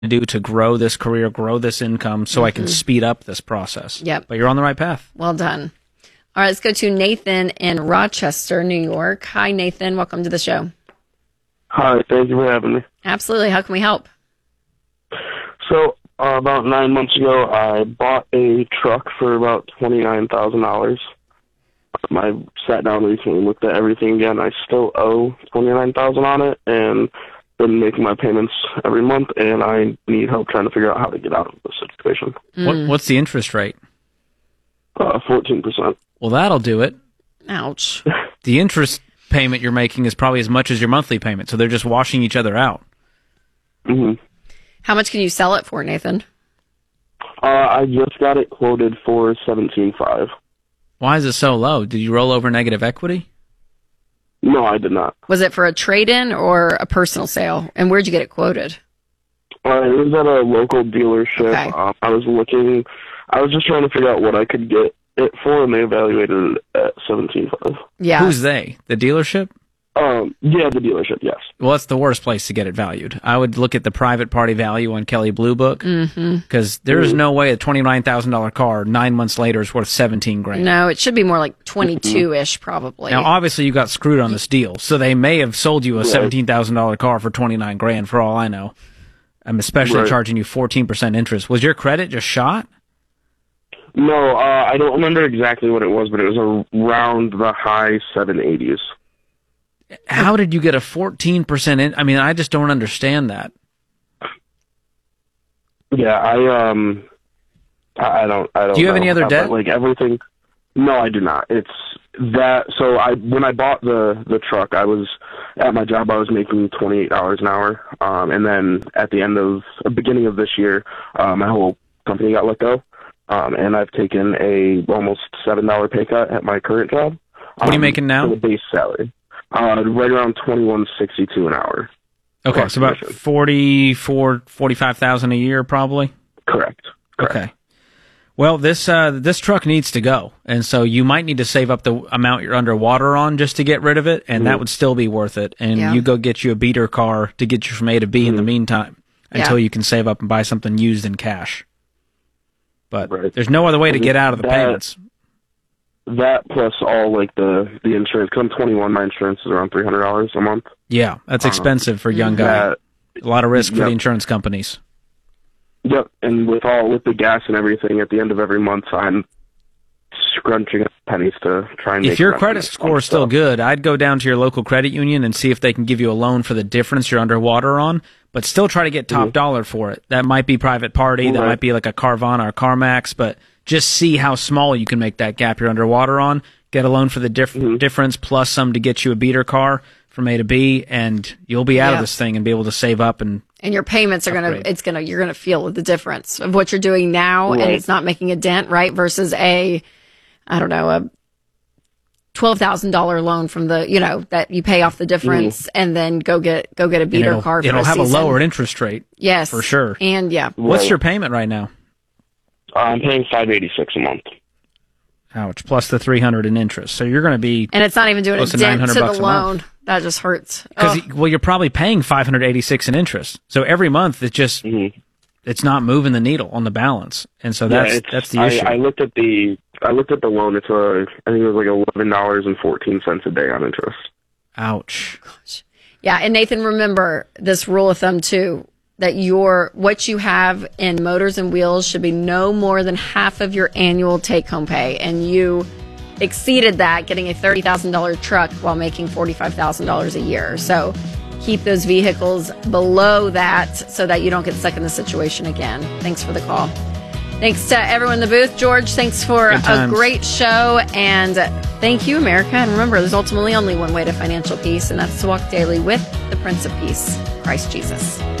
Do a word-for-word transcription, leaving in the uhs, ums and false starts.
to do to grow this career, grow this income, so mm-hmm. I can speed up this process. Yep. But you're on the right path. Well done. All right, let's go to Nathan in Rochester, New York. Hi, Nathan. Welcome to the show. Hi, thank you for having me. Absolutely. How can we help? So, uh, about nine months ago, I bought a truck for about twenty-nine thousand dollars. Um, I sat down recently and looked at everything again. I still owe twenty-nine thousand dollars on it, and been making my payments every month, and I need help trying to figure out how to get out of this situation. Mm. What, what's the interest rate? Uh, fourteen percent. Well, that'll do it. Ouch. The interest payment you're making is probably as much as your monthly payment, so they're just washing each other out. Mm-hmm. How much can you sell it for, Nathan? Uh, I just got it quoted for seventeen five hundred dollars. Why is it so low? Did you roll over negative equity? No, I did not. Was it for a trade-in or a personal sale? And where'd you get it quoted? Uh, it was at a local dealership. Okay. Um, I was looking, I was just trying to figure out what I could get it for, and they evaluated it at seventeen five hundred dollars. Yeah. Who's they? The dealership? Um, yeah, the dealership, yes. Well, that's the worst place to get it valued. I would look at the private party value on Kelley Blue Book, because mm-hmm. there is mm-hmm. no way a twenty-nine thousand dollars car nine months later is worth seventeen grand. No, it should be more like twenty-two-ish probably. Now, obviously, you got screwed on this deal, so they may have sold you a seventeen thousand dollars car for twenty-nine grand for all I know. I'm especially right. charging you fourteen percent interest. Was your credit just shot? No, uh, I don't remember exactly what it was, but it was around the high seven eighties. How did you get a fourteen percent in? I mean, I just don't understand that. Yeah, I um, I, I don't, I don't. Do you have know. any other Uh, debt? Like everything. No, I do not. It's that. So I, when I bought the the truck, I was at my job. I was making twenty eight dollars an hour, um, and then at the end of the beginning of this year, uh, my whole company got let go, um, and I've taken a almost seven dollar pay cut at my current job. What are you um, making now? For the base salary. Uh, right around twenty-one sixty-two an hour. Okay, so about forty-four, forty-five thousand a year, probably. Correct. Correct. Okay. Well, this uh, this truck needs to go, and so you might need to save up the amount you're underwater on just to get rid of it, and mm-hmm. that would still be worth it. And yeah. you go get you a beater car to get you from A to B mm-hmm. in the meantime until yeah. you can save up and buy something used in cash. But right. there's no other way to get out of the that, payments. That plus all like the the insurance. Because I'm twenty-one, my insurance is around three hundred dollars a month. Yeah, that's expensive um, for a young guy. That, a lot of risk yep. for the insurance companies. Yep, and with all with the gas and everything, at the end of every month, I'm scrunching up pennies to try and. If make your credit score is still stuff. good, I'd go down to your local credit union and see if they can give you a loan for the difference you're underwater on, but still try to get top mm-hmm. dollar for it. That might be private party, that right. might be like a Carvana or CarMax, but just see how small you can make that gap you're underwater on. Get a loan for the diff- mm-hmm. difference plus some to get you a beater car from A to B, and you'll be out yep. of this thing and be able to save up and. And your payments are gonna, it's gonna, you're gonna feel the difference of what you're doing now, right. and it's not making a dent, right? Versus a, I don't know, a twelve thousand dollar loan from the, you know, that you pay off the difference, mm. and then go get go get a beater it'll, car. For it'll a have season. a lower interest rate. Yes, for sure. And yeah, what's right. your payment right now? I'm paying five eighty six a month. Ouch! Plus the three hundred in interest, so you're going to be, and it's not even doing a to dent to the bucks a loan. month. That just hurts. Because well, you're probably paying five hundred eighty six in interest, so every month it just mm-hmm. it's not moving the needle on the balance, and so that's yeah, that's the I, issue. I looked at the I looked at the loan. It's a I think it was like eleven dollars and fourteen cents a day on interest. Ouch! Gosh. Yeah, and Nathan, remember this rule of thumb too. That your what you have in Motors and Wheels should be no more than half of your annual take-home pay, and you exceeded that getting a thirty thousand dollars truck while making forty-five thousand dollars a year. So keep those vehicles below that so that you don't get stuck in this situation again. Thanks for the call. Thanks to everyone in the booth. George, thanks for a great show, and thank you, America. And remember, there's ultimately only one way to financial peace, and that's to walk daily with the Prince of Peace, Christ Jesus.